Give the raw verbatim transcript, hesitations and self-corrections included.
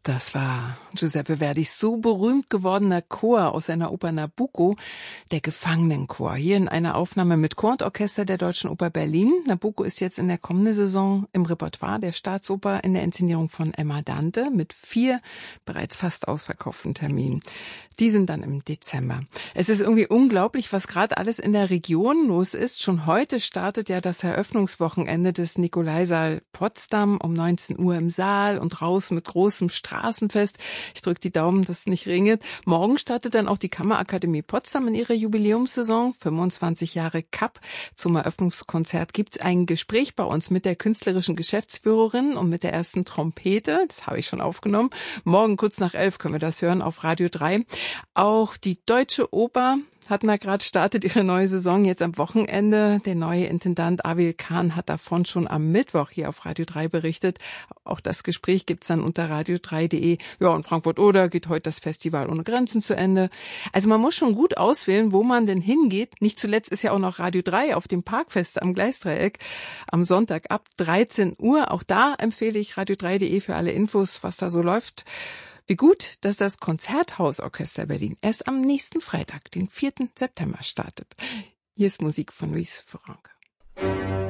Das war Giuseppe Verdis so berühmt gewordener Chor aus seiner Oper Nabucco, der Gefangenenchor. Hier in einer Aufnahme mit Chor und Orchester der Deutschen Oper Berlin. Nabucco ist jetzt in der kommenden Saison im Repertoire der Staatsoper in der Inszenierung von Emma Dante mit vier bereits fast ausverkauften Terminen. Die sind dann im Dezember. Es ist irgendwie unglaublich, was gerade alles in der Region los ist. Schon heute startet ja das Eröffnungswochenende des Nikolaisaal Potsdam um neunzehn Uhr im Saal und raus mit großem Straßenfest. Ich drücke die Daumen, dass es nicht regnet. Morgen startet dann auch die Kammerakademie Potsdam in ihrer Jubiläumssaison. fünfundzwanzig Jahre Kapp. Zum Eröffnungskonzert gibt es ein Gespräch bei uns mit der künstlerischen Geschäftsführerin und mit der ersten Trompete. Das habe ich schon aufgenommen. Morgen kurz nach elf können wir das hören auf Radio drei. Auch die Deutsche Oper hatten wir gerade, startet ihre neue Saison jetzt am Wochenende. Der neue Intendant Avil Kahn hat davon schon am Mittwoch hier auf Radio drei berichtet. Auch das Gespräch gibt's dann unter radio drei punkt de. Ja, in Frankfurt-Oder geht heute das Festival ohne Grenzen zu Ende. Also man muss schon gut auswählen, wo man denn hingeht. Nicht zuletzt ist ja auch noch Radio drei auf dem Parkfest am Gleisdreieck am Sonntag ab dreizehn Uhr. Auch da empfehle ich radio drei punkt de für alle Infos, was da so läuft. Wie gut, dass das Konzerthausorchester Berlin erst am nächsten Freitag, den vierten September, startet. Hier ist Musik von Luis Franck.